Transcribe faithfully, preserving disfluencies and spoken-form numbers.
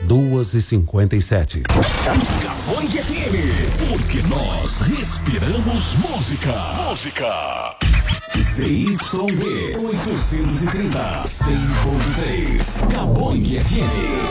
duas e cinquenta e sete. Cabangue F M, porque nós respiramos música. Música. Z Y D oitocentos e trinta, cem ponto três. Cabangue F M.